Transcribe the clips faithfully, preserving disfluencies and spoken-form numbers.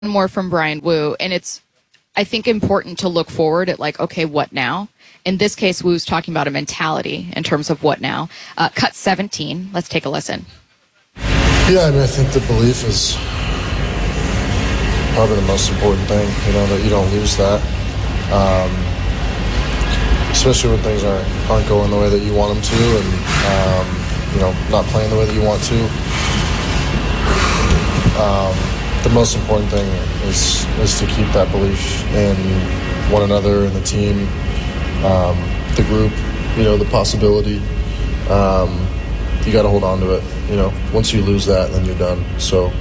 more from Brian Wu, and it's, I think, important to look forward at, like, okay, what now? In this case, Wu's talking about a mentality in terms of what now. Uh, cut seventeen. Let's take a listen. Yeah, I mean, I think the belief is probably the most important thing, you know, that you don't lose that. Um, especially when things aren't, aren't going the way that you want them to, and, um, you know, not playing the way that you want to. Um, the most important thing is is to keep that belief in one another and the team, um, the group, you know, the possibility. Um, you got to hold on to it. You know, once you lose that, then you're done. So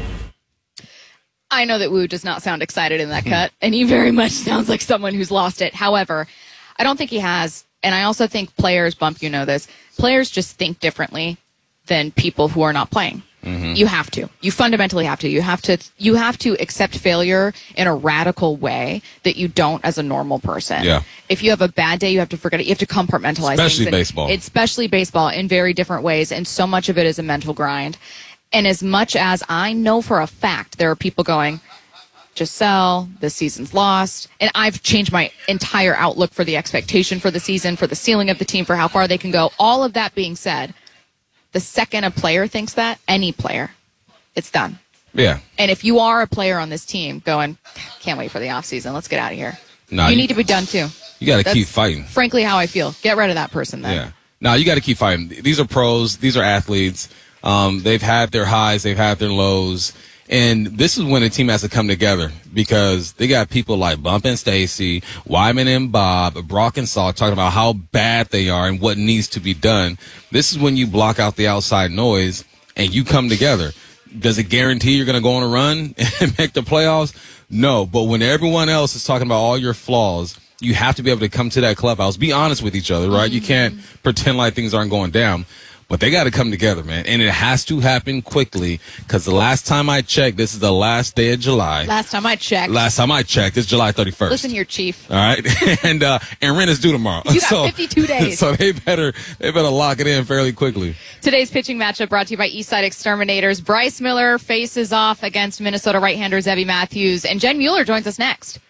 I know that Wu does not sound excited in that cut, and he very much sounds like someone who's lost it. However, I don't think he has, and I also think players, Bump, you know this, players just think differently than people who are not playing. Mm-hmm. You have to. You fundamentally have to. You have to. You have to accept failure in a radical way that you don't as a normal person. Yeah. If you have a bad day, you have to forget it. You have to compartmentalize. Especially things. baseball. And, especially baseball in very different ways, and so much of it is a mental grind. And as much as I know for a fact there are people going, Giselle, this season's lost. And I've changed my entire outlook for the expectation for the season, for the ceiling of the team, for how far they can go. All of that being said, the second a player thinks that, any player, it's done. Yeah. And if you are a player on this team going, can't wait for the offseason, let's get out of here. Nah, you, you need to be done too. You got to That's keep fighting. Frankly, how I feel. Get rid of that person then. Yeah. No, you got to keep fighting. These are pros. These are athletes. Um, they've had their highs. They've had their lows. And this is when a team has to come together because they got people like Bump and Stacy, Wyman and Bob, Brock and Saul talking about how bad they are and what needs to be done. This is when you block out the outside noise and you come together. Does it guarantee you're going to go on a run and make the playoffs? No. But when everyone else is talking about all your flaws, you have to be able to come to that clubhouse, be honest with each other, right? Mm-hmm. You can't pretend like things aren't going down. But they got to come together, man. And it has to happen quickly because the last time I checked, this is the last day of July. Last time I checked. Last time I checked, it's July thirty-first. Listen here, Chief. All right? and uh, and rent is due tomorrow. You got so, fifty-two days. So they better they better lock it in fairly quickly. Today's pitching matchup brought to you by Eastside Exterminators. Bryce Miller faces off against Minnesota right-hander Zebby Matthews. And Jen Mueller joins us next.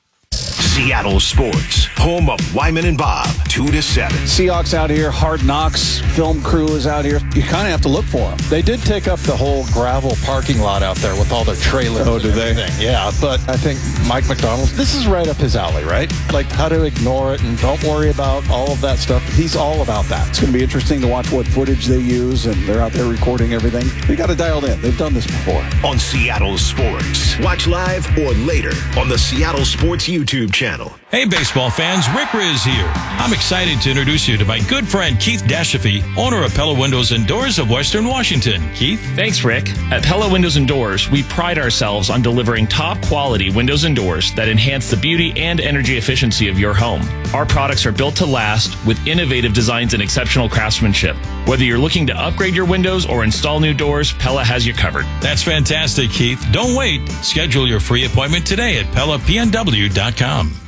Seattle Sports, home of Wyman and Bob, two to seven. Seahawks out here, Hard Knocks film crew is out here. You kind of have to look for them. They did take up the whole gravel parking lot out there with all their trailers. Oh, do they? Yeah, but I think Mike McDonald, this is right up his alley, right? Like how to ignore it and don't worry about all of that stuff. He's all about that. It's going to be interesting to watch what footage they use, and they're out there recording everything. They got it dialed in. They've done this before. On Seattle Sports. Watch live or later on the Seattle Sports YouTube channel. Channel. Hey, baseball fans, Rick Riz here. I'm excited to introduce you to my good friend Keith Dashafy, owner of Pella Windows and Doors of Western Washington. Keith? Thanks, Rick. At Pella Windows and Doors, we pride ourselves on delivering top-quality windows and doors that enhance the beauty and energy efficiency of your home. Our products are built to last with innovative designs and exceptional craftsmanship. Whether you're looking to upgrade your windows or install new doors, Pella has you covered. That's fantastic, Keith. Don't wait. Schedule your free appointment today at Pella P N W dot com.